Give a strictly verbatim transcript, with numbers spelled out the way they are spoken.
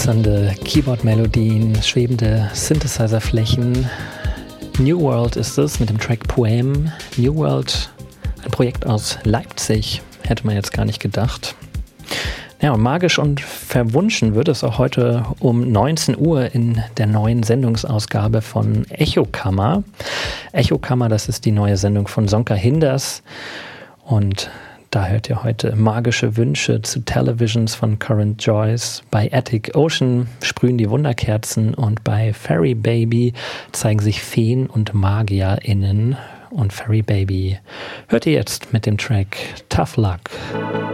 glitzernde Keyboard-Melodien, schwebende Synthesizer-Flächen. New World ist es mit dem Track Poem. New World, ein Projekt aus Leipzig, hätte man jetzt gar nicht gedacht. Ja, und magisch und verwunschen wird es auch heute um neunzehn Uhr in der neuen Sendungsausgabe von Echokammer. Echokammer, das ist die neue Sendung von Sonka Hinders. Und da hört ihr heute magische Wünsche zu Televisions von Current Joyce. Bei Attic Ocean sprühen die Wunderkerzen und bei Fairy Baby zeigen sich Feen und MagierInnen. Und Fairy Baby hört ihr jetzt mit dem Track Tough Luck.